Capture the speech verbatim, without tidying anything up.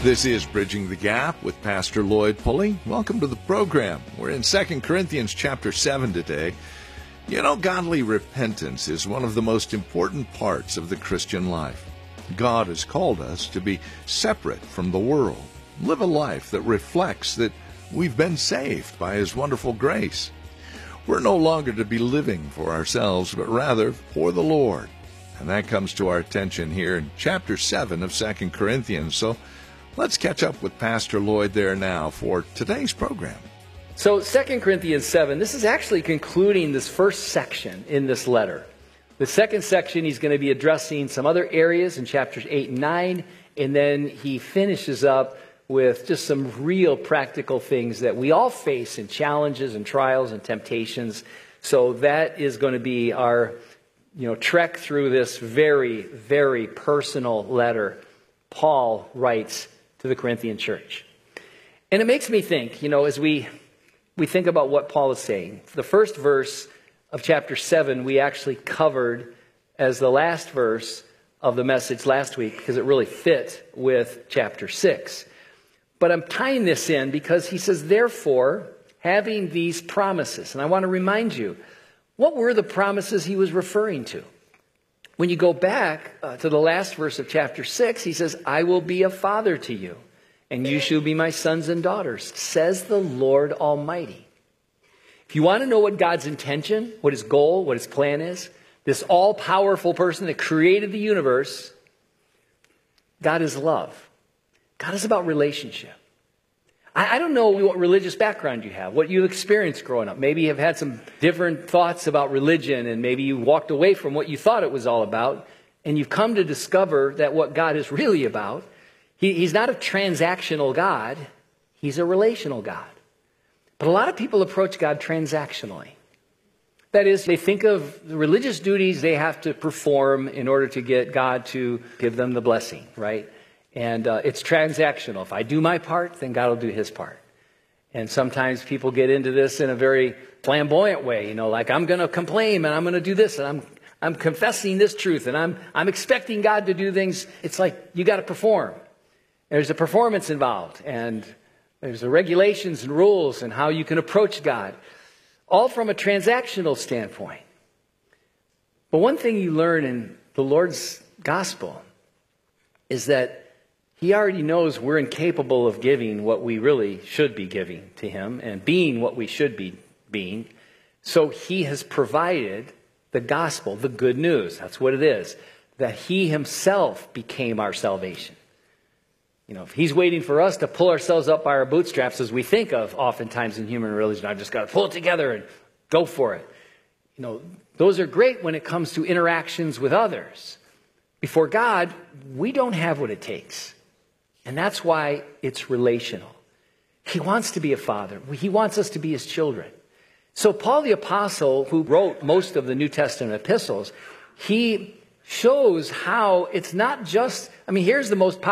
This is Bridging the Gap with Pastor Lloyd Pulley. Welcome to the program. We're in Second Corinthians chapter seven today. You know, godly repentance is one of the most important parts of the Christian life. God has called us to be separate from the world, live a life that reflects that we've been saved by His wonderful grace. We're no longer to be living for ourselves, but rather for the Lord. And that comes to our attention here in chapter seven of Second Corinthians. So let's catch up with Pastor Lloyd there now for today's program. So Second Corinthians seven, this is actually concluding this first section in this letter. The second section, he's going to be addressing some other areas in chapters eight and nine, and then he finishes up with just some real practical things that we all face in challenges and trials and temptations. So that is going to be our, you know, trek through this very, very personal letter Paul writes to the Corinthian church. And it makes me think, you know, as we we think about what Paul is saying. The first verse of chapter seven we actually covered as the last verse of the message last week because it really fit with chapter six. But I'm tying this in because he says, therefore, having these promises. And I want to remind you, what were the promises he was referring to? When you go back uh, to the last verse of chapter six, he says, I will be a father to you, and you shall be my sons and daughters, says the Lord Almighty. If you want to know what God's intention, what His goal, what His plan is, this all-powerful person that created the universe, God is love. God is about relationship. I, I don't know what religious background you have, what you experienced growing up. Maybe you have had some different thoughts about religion, and maybe you walked away from what you thought it was all about, and you've come to discover that what God is really about, he, He's not a transactional God, He's a relational God. But a lot of people approach God transactionally. That is, they think of the religious duties they have to perform in order to get God to give them the blessing, right? And uh, it's transactional. If I do my part, then God will do His part. And sometimes people get into this in a very flamboyant way, you know, like I'm going to complain and I'm going to do this and I'm I'm confessing this truth and I'm I'm expecting God to do things. It's like you got to perform. There's a performance involved, and there's the regulations and rules and how you can approach God, all from a transactional standpoint. But one thing you learn in the Lord's gospel is that He already knows we're incapable of giving what we really should be giving to Him and being what we should be being. So He has provided the gospel, the good news. That's what it is. That He Himself became our salvation. You know, if He's waiting for us to pull ourselves up by our bootstraps, as we think of oftentimes in human religion, I've just got to pull it together and go for it. You know, those are great when it comes to interactions with others. Before God, we don't have what it takes. And that's why it's relational. He wants to be a father. He wants us to be His children. So Paul the Apostle, who wrote most of the New Testament epistles, he shows how it's not just, I mean, here's the most